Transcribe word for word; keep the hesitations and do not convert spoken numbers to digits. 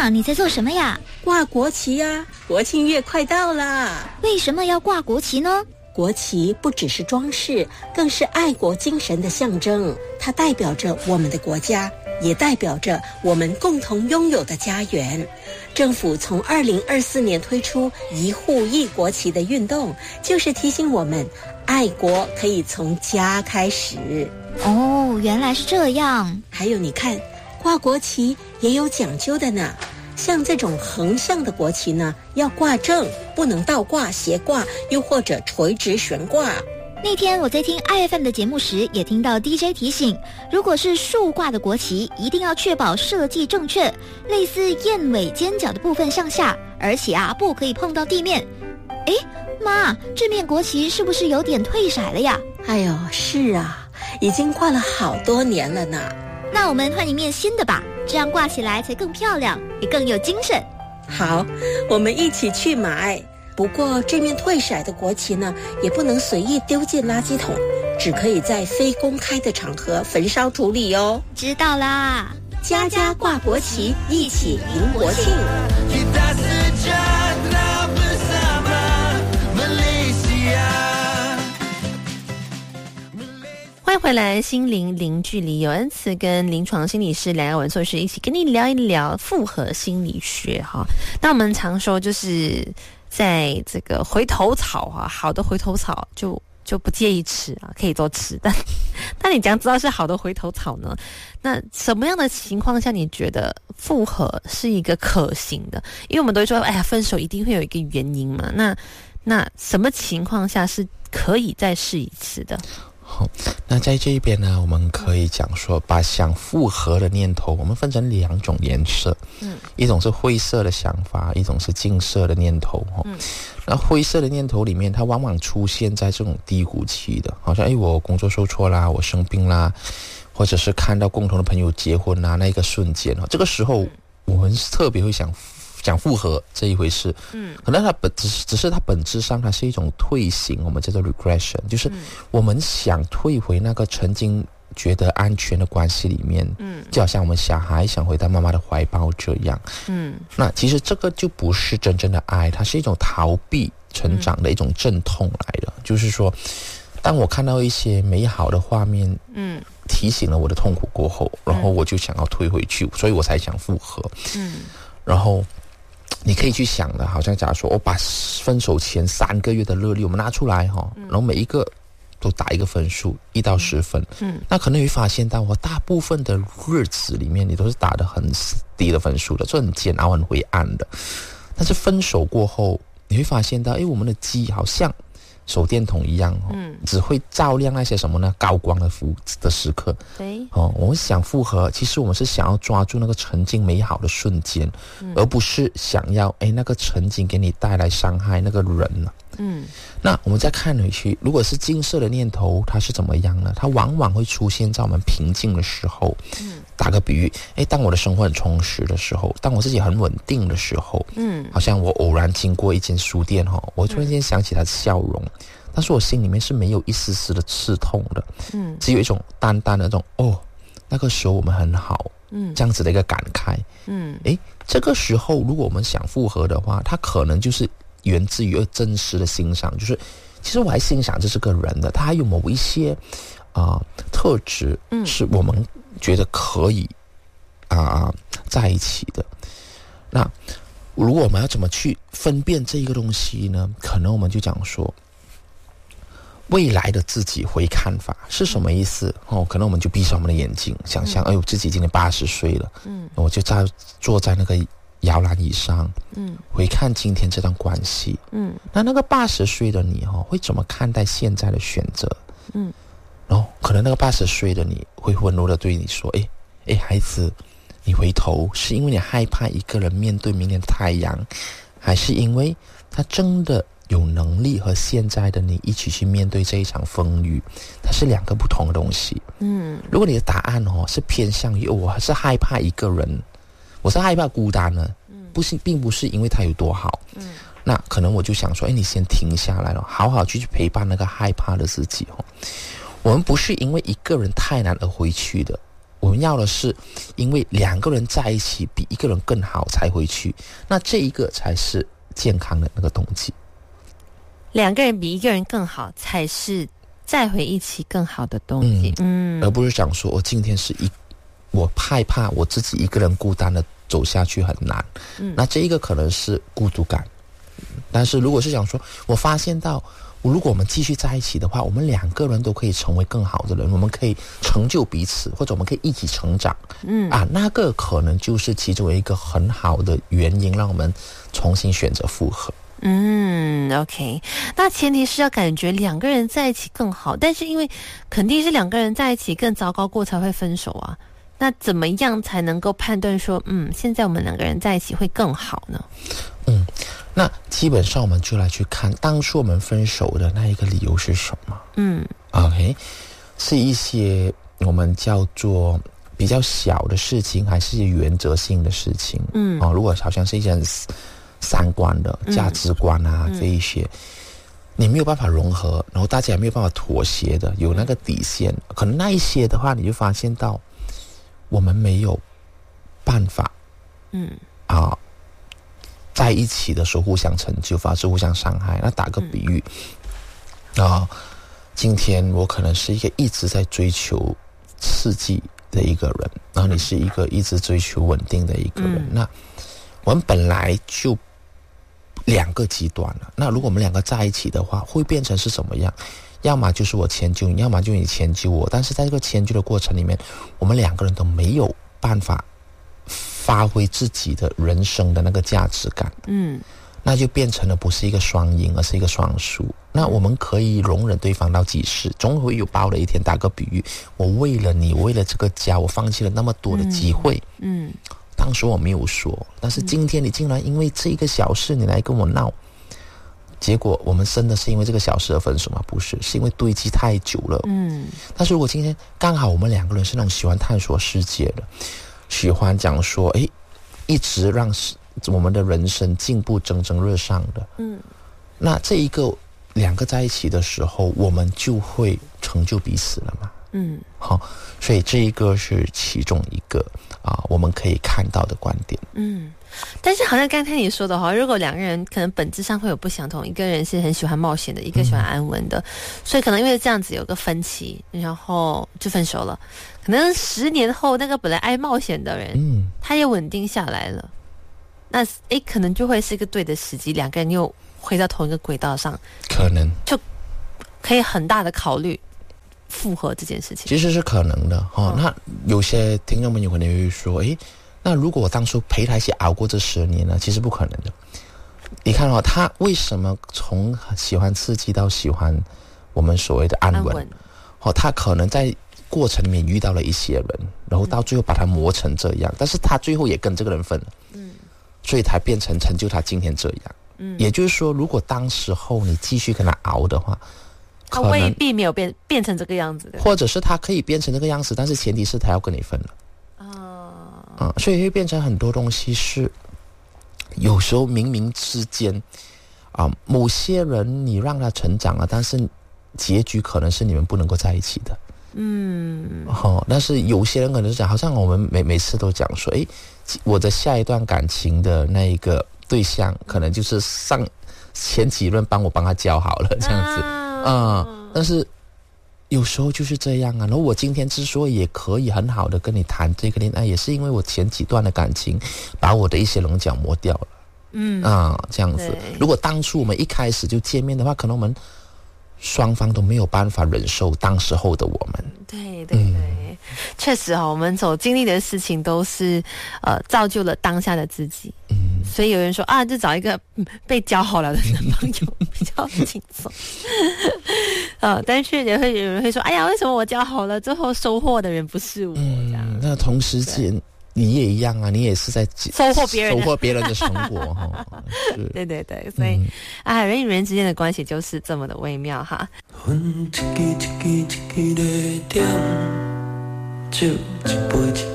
妈，你在做什么呀？ 挂国旗呀，国庆月快到啦！ 为什么要挂国旗呢？ 国旗不只是装饰，更是爱国精神的象征。它代表着我们的国家，也代表着我们共同拥有的家园。政府从二零二四年推出一户一国旗的运动，就是提醒我们，爱国可以从家开始。 哦，原来是这样。 还有你看，挂国旗也有讲究的呢。像这种横向的国旗呢，要挂正，不能倒挂、斜挂，又或者垂直悬挂。 那天我在听 I F M 的节目时，也听到 D J 提醒，如果是竖挂的国旗，一定要确保设计正确，类似燕尾尖角的部分向下，而且啊，不可以碰到地面。诶，妈，这面国旗是不是有点退色了呀？ 哎呦，是啊，已经挂了好多年了呢。 那我们换一面新的吧，这样挂起来才更漂亮，也更有精神。 好，我们一起去买。不过这面退色的国旗呢，也不能随意丢进垃圾桶，只可以在非公开的场合焚烧处理哦。 知道啦， 家家挂国旗，一起迎国庆。 欢迎回来，心灵零距离，有恩慈跟临床心理师梁耀文硕士一起跟你聊一聊复合心理学哈。那我们常说就是在这个回头草啊，好的回头草就就不介意吃啊，可以多吃。但但你怎样知道是好的回头草呢？那什么样的情况下你觉得复合是一个可行的？因为我们都会说，哎呀，分手一定会有一个原因嘛。那那什么情况下是可以再试一次的？ 好，那在这一边呢，我们可以讲说，把想复合的念头，我们分成两种颜色，嗯，一种是灰色的想法，一种是金色的念头，嗯，那灰色的念头里面，它往往出现在这种低谷期的，好像哎，我工作受挫啦，我生病啦，或者是看到共同的朋友结婚啦，那一个瞬间，这个时候我们特别会想。讲复合这一回事，嗯，可能它本只是只是它本质上它是一种退行，我们叫做 regression， 就是我们想退回那个曾经觉得安全的关系里面，嗯，就好像我们小孩想回到妈妈的怀抱这样，嗯，那其实这个就不是真正的爱，它是一种逃避成长的一种阵痛来的，嗯，就是说，当我看到一些美好的画面，嗯，提醒了我的痛苦过后，然后我就想要退回去，所以我才想复合，嗯，然后。你可以去想的，好像假如说我把分手前三个月的热力我们拿出来哈，嗯，然后每一个都打一个分数，一到十分，嗯，那可能你会发现到我大部分的日子里面，你都是打得很低的分数的，就很煎熬、很灰暗的。但是分手过后，你会发现到，哎，我们的记忆好像手电筒一样，哦，嗯，只会照亮那些什么呢？高光的福的时刻。对，哦，我们想复合，其实我们是想要抓住那个曾经美好的瞬间，嗯，而不是想要哎那个曾经给你带来伤害那个人了。嗯，那我们再看回去，如果是金色的念头，它是怎么样呢？它往往会出现在我们平静的时候。嗯，打个比喻，哎，当我的生活很充实的时候，当我自己很稳定的时候，嗯，好像我偶然经过一间书店哈，我突然间想起他的笑容，嗯，但是我心里面是没有一丝丝的刺痛的，嗯，只有一种淡淡的那种哦，那个时候我们很好，嗯，这样子的一个感慨，嗯，哎，这个时候如果我们想复合的话，它可能就是源自于真实的欣赏，就是其实我还欣赏这是个人的，他还有某一些啊，呃、特质，嗯，是我们觉得可以啊、呃、在一起的。那如果我们要怎么去分辨这一个东西呢？可能我们就讲说，未来的自己回看法是什么意思？哦，可能我们就闭上我们的眼睛，想象，哎呦，自己今年八十岁了，嗯，我就在坐在那个摇篮椅上，嗯，回看今天这段关系，嗯，那那个八十岁的你哦，会怎么看待现在的选择？嗯，然后可能那个八十岁的你会温柔的对你说，哎哎，孩子，你回头是因为你害怕一个人面对明天的太阳，还是因为他真的有能力和现在的你一起去面对这一场风雨？它是两个不同的东西。嗯，如果你的答案哦是偏向于我是害怕一个人，我是害怕孤单呢，不是，并不是因为他有多好。嗯，那可能我就想说，哎，你先停下来了，好好去陪伴那个害怕的自己哦。我们不是因为一个人太难而回去的， 我们要的是因为两个人在一起比一个人更好才回去，那这一个才是健康的那个动机。 两个人比一个人更好才是再回一起更好的动机。嗯， 嗯，而不是讲说我、哦、今天是一我害怕我自己一个人孤单的走下去很难，嗯，那这一个可能是孤独感。但是如果是讲说我发现到如果我们继续在一起的话，我们两个人都可以成为更好的人，我们可以成就彼此，或者我们可以一起成长，嗯啊，那个可能就是其中一个很好的原因让我们重新选择复合。 嗯 OK， 那前提是要感觉两个人在一起更好，但是因为肯定是两个人在一起更糟糕过才会分手啊，那怎么样才能够判断说嗯，现在我们两个人在一起会更好呢？ 嗯，那基本上我们就来去看当初我们分手的那一个理由是什么。嗯 OK， 是一些我们叫做比较小的事情，还是原则性的事情。嗯，哦，如果好像是一些很三观的价值观啊，嗯，这一些你没有办法融合，然后大家也没有办法妥协的，有那个底线，可能那一些的话你就发现到我们没有办法嗯啊在一起的时候互相成就，反而是互相伤害。那打个比喻，嗯，啊，今天我可能是一个一直在追求刺激的一个人，然后你是一个一直追求稳定的一个人，嗯，那我们本来就两个极端了，那如果我们两个在一起的话，会变成是什么样？要么就是我迁就你，要么就你迁就我，但是在这个迁就的过程里面，我们两个人都没有办法发挥自己的人生的那个价值感，嗯，那就变成了不是一个双赢，而是一个双输。那我们可以容忍对方到几时，总会有爆的一天。打个比喻，我为了你，我为了这个家，我放弃了那么多的机会，嗯，嗯，当时我没有说，但是今天你竟然因为这个小事你来跟我闹，结果我们真的是因为这个小事而分手吗？不是，是因为堆积太久了，嗯。但是如果今天刚好我们两个人是那种喜欢探索世界的，喜欢讲说，哎，一直让我们的人生进步蒸蒸日上的，嗯，那这一个两个在一起的时候，我们就会成就彼此了嘛，嗯，好，所以这一个是其中一个啊，我们可以看到的观点， 嗯。但是好像刚才你说的话，如果两个人可能本质上会有不相同，一个人是很喜欢冒险的，一个喜欢安稳的，嗯，所以可能因为这样子有个分歧，然后就分手了。可能十年后那个本来爱冒险的人，嗯，他也稳定下来了，那诶可能就会是一个对的时机，两个人又回到同一个轨道上， 可能就可以很大的考虑复合这件事情。 其实是可能的，哦，那有些听众朋友可能会说，诶那如果我当初陪他一起熬过这十年呢？其实不可能的。你看哦，他为什么从喜欢刺激到喜欢我们所谓的安稳？安稳哦，他可能在过程里面遇到了一些人，然后到最后把他磨成这样，嗯，但是他最后也跟这个人分了，嗯，所以才变成成就他今天这样。嗯，也就是说，如果当时候你继续跟他熬的话， 他未必没有变变成这个样子的， 或者是他可以变成这个样子，但是前提是他要跟你分了。啊，所以会变成很多东西是，有时候冥冥之间，啊，某些人你让他成长了，但是结局可能是你们不能够在一起的。嗯，哦，但是有些人可能是讲，好像我们每每次都讲说，诶，我的下一段感情的那一个对象，可能就是上前几任帮我帮他教好了这样子，啊，嗯，但是。有时候就是这样啊，然后我今天之所以也可以很好的跟你谈这个恋爱，也是因为我前几段的感情把我的一些棱角磨掉了，嗯啊，这样子。如果当初我们一开始就见面的话，可能我们双方都没有办法忍受当时候的我们。 对对对，嗯，确实啊，我们所经历的事情都是呃造就了当下的自己。嗯，所以有人说啊，就找一个，嗯，被教好了的男朋友比较轻松。呃，但是也会有人会说，哎呀，为什么我教好了，最后收获的人不是我？这样， 嗯，那同时间你也一样啊，你也是在收获别人收获别人的成果哈。 对对对，所以，嗯，啊，人与人之间的关系就是这么的微妙哈。